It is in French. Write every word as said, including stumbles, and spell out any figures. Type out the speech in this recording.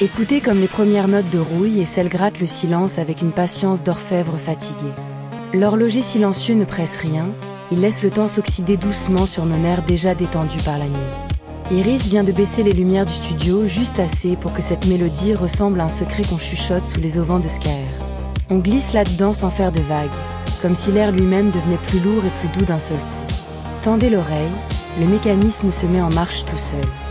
Écoutez comme les premières notes de rouille et celles grattent le silence avec une patience d'orfèvre fatigué. L'horloger silencieux ne presse rien, il laisse le temps s'oxyder doucement sur nos nerfs déjà détendus par la nuit. Iris vient de baisser les lumières du studio juste assez pour que cette mélodie ressemble à un secret qu'on chuchote sous les auvents de Skaer. On glisse là-dedans sans faire de vagues, comme si l'air lui-même devenait plus lourd et plus doux d'un seul coup. Tendez l'oreille, le mécanisme se met en marche tout seul.